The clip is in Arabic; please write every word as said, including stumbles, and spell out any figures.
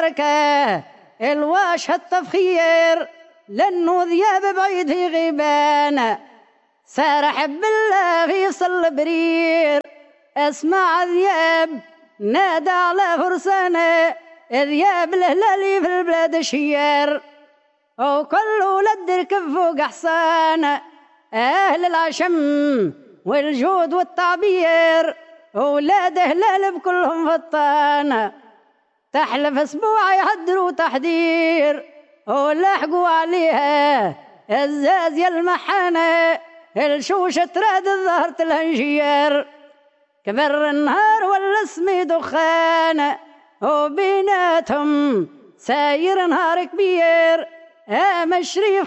البركة الواش التفخير لأنه ذياب بعيد في غيبان سارح بالله في صل برير اسمع ذياب نادى على فرسانه ذياب الهلالي في البلاد شير وكل ولد ركب فوق حصان أهل العشم والجود والتعبير أولاد هلال بكلهم فطان تحلف اسبوع يحضروا تحذير ولحقوا عليها الزازية المحانة الشوشة تراد الظهر تلهنجير كبر النهار والاسم دخان وبيناتهم ساير نهار كبير آم الشريف